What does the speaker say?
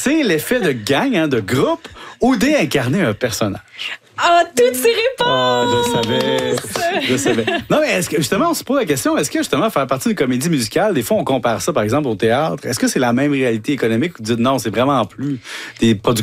c'est l'effet de gang, hein, de groupe, ou d'incarner un personnage? Ah, toutes ces réponses! Ah, je savais. Non, mais est-ce que, justement, on se pose la question, est-ce que, justement, faire partie d'une comédie musicale, des fois, on compare ça, par exemple, au théâtre, est-ce que c'est la même réalité économique ou vous dites non, c'est vraiment plus des productions